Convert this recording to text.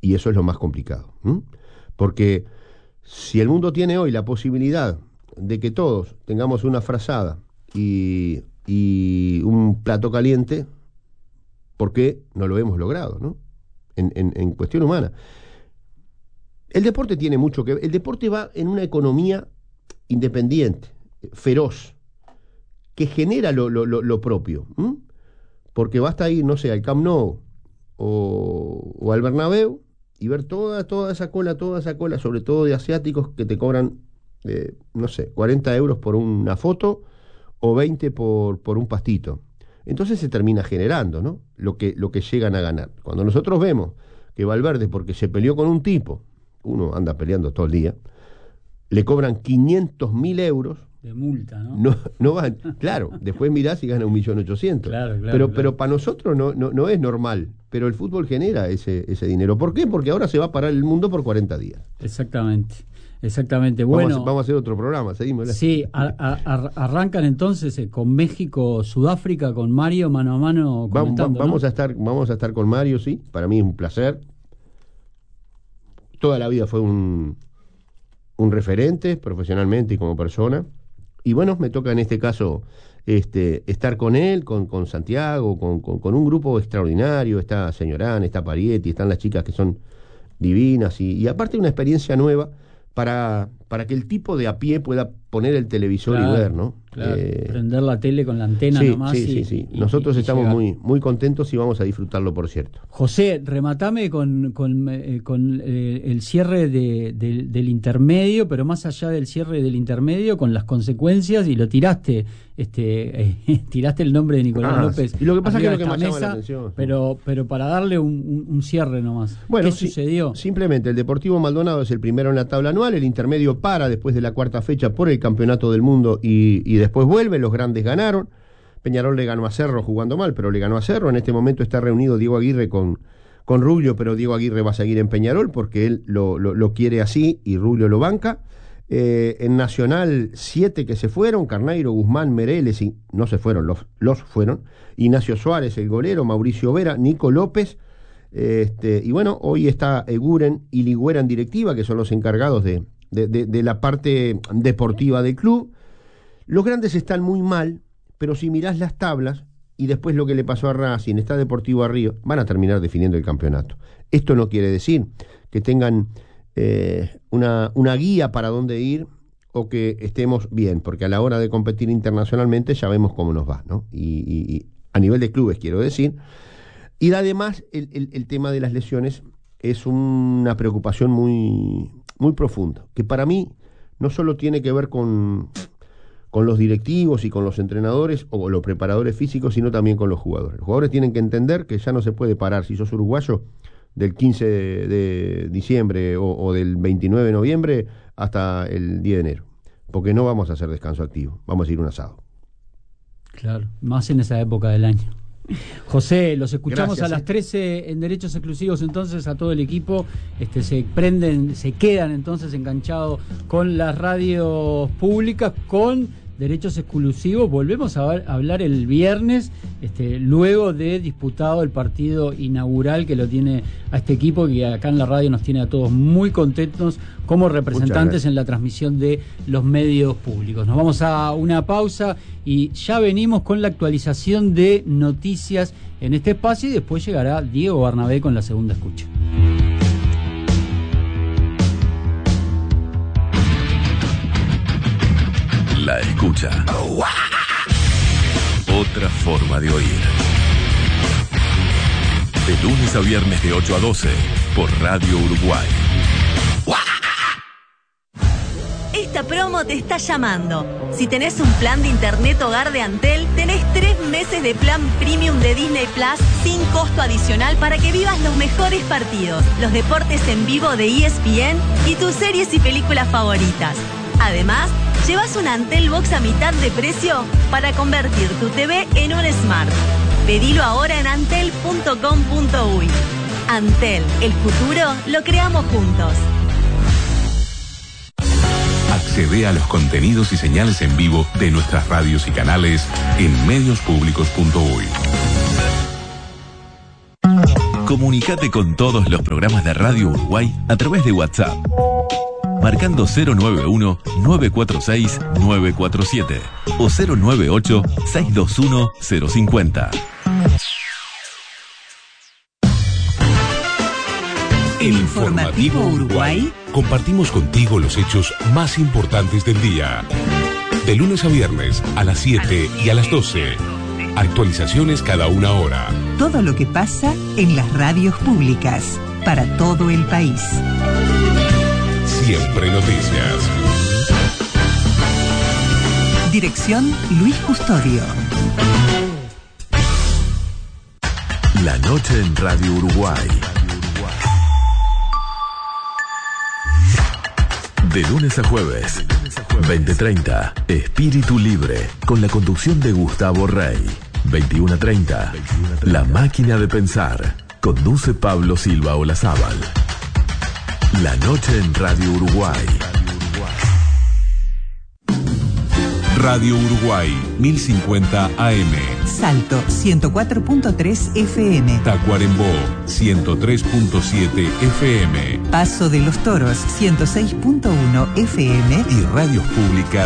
Y eso es lo más complicado. Porque si el mundo tiene hoy la posibilidad de que todos tengamos una frazada y un plato caliente, ¿por qué no lo hemos logrado, ¿no? En cuestión humana. El deporte tiene mucho que ver. El deporte va en una economía independiente, feroz, que genera lo propio. Porque basta ir, no sé, al Camp Nou o al Bernabéu y ver toda esa cola, sobre todo de asiáticos que te cobran, no sé, 40 euros por una foto o 20 por un pastito. Entonces se termina generando, ¿no? Lo que llegan a ganar. Cuando nosotros vemos que Valverde, porque se peleó con un tipo, uno anda peleando todo el día, le cobran 500.000 euros. De multa, ¿no? No van, claro, después mirás y gana 1.800.000. Claro, pero para nosotros no es normal, pero el fútbol genera ese dinero. ¿Por qué? Porque ahora se va a parar el mundo por 40 días. Exactamente. Bueno, vamos a hacer otro programa, seguimos. Sí, arrancan entonces con México, Sudáfrica, con Mario mano a mano comentando, vamos ¿no? a estar con Mario, sí, para mí es un placer. Toda la vida fue un referente profesionalmente y como persona. Y bueno, me toca en este caso estar con él, con Santiago, con un grupo extraordinario. Está Señorán, está Parietti, están las chicas que son divinas y aparte una experiencia nueva para que el tipo de a pie pueda poner el televisor y ver, ¿no? Claro, prender la tele con la antena nomás. Sí. Nosotros estamos muy contentos y vamos a disfrutarlo, por cierto. José, rematame con el cierre del intermedio, pero más allá del cierre del intermedio, con las consecuencias, y lo tiraste, tiraste el nombre de Nicolás López. Y lo que pasa es que es lo que más mesa, llama la atención. Pero para darle un cierre nomás. Bueno, ¿qué sucedió? Simplemente el Deportivo Maldonado es el primero en la tabla anual, el intermedio para después de la cuarta fecha por el Campeonato del Mundo y después vuelve, los grandes ganaron. Peñarol le ganó a Cerro jugando mal, pero le ganó a Cerro. En este momento está reunido Diego Aguirre con Rubio, pero Diego Aguirre va a seguir en Peñarol porque él lo quiere así y Rubio lo banca. En Nacional, 7 que se fueron: Carneiro, Guzmán, Mereles, y no se fueron, los fueron. Ignacio Suárez, el golero, Mauricio Vera, Nico López. Y bueno, hoy está Eguren y Ligüera en directiva, que son los encargados de la parte deportiva del club. Los grandes están muy mal, pero si mirás las tablas y después lo que le pasó a Racing, está Deportivo Río, van a terminar definiendo el campeonato. Esto no quiere decir que tengan una guía para dónde ir o que estemos bien, porque a la hora de competir internacionalmente ya vemos cómo nos va, ¿no? Y a nivel de clubes, quiero decir. Y además el tema de las lesiones es una preocupación muy, muy profunda, que para mí no solo tiene que ver con los directivos y con los entrenadores o los preparadores físicos, sino también con los jugadores. Los jugadores tienen que entender que ya no se puede parar, si sos uruguayo, del 15 de diciembre o del 29 de noviembre hasta el 10 de enero, porque no vamos a hacer descanso activo, vamos a ir un asado. Claro, más en esa época del año. José, los escuchamos. Gracias, a las 13 en Derechos Exclusivos, entonces a todo el equipo se quedan entonces enganchados con las radios públicas, con Derechos Exclusivos. Volvemos a hablar el viernes, luego de disputado el partido inaugural que lo tiene a este equipo, que acá en la radio nos tiene a todos muy contentos como representantes en la transmisión de los medios públicos. Nos vamos a una pausa y ya venimos con la actualización de noticias en este espacio, y después llegará Diego Barnabé con la segunda escucha. La escucha. Otra forma de oír. De lunes a viernes de 8 a 12 por Radio Uruguay. Esta promo te está llamando. Si tenés un plan de internet hogar de Antel, tenés 3 meses de plan premium de Disney Plus sin costo adicional para que vivas los mejores partidos, los deportes en vivo de ESPN y tus series y películas favoritas. Además, llevas una Antel Box a mitad de precio para convertir tu TV en un Smart. Pedilo ahora en antel.com.uy. Antel, el futuro lo creamos juntos. Accede a los contenidos y señales en vivo de nuestras radios y canales en mediospublicos.uy. Comunicate con todos los programas de Radio Uruguay a través de WhatsApp. Marcando 091-946-947 o 098-621-050. El Informativo Uruguay. Compartimos contigo los hechos más importantes del día. De lunes a viernes a las 7 y a las 12. Actualizaciones cada una hora. Todo lo que pasa en las radios públicas para todo el país. Siempre noticias. Dirección Luis Custodio. La noche en Radio Uruguay. De lunes a jueves, 20:30, Espíritu Libre, con la conducción de Gustavo Rey. 21:30, La Máquina de Pensar, conduce Pablo Silva Olazábal. La noche en Radio Uruguay. Radio Uruguay, 1050 AM. Salto, 104.3 FM. Tacuarembó, 103.7 FM. Paso de los Toros, 106.1 FM. Y radios públicas